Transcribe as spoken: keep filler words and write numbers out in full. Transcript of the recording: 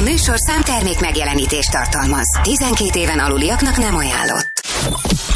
műsorszám termék megjelenítést tartalmaz. tizenkét éven aluliaknak nem ajánlott.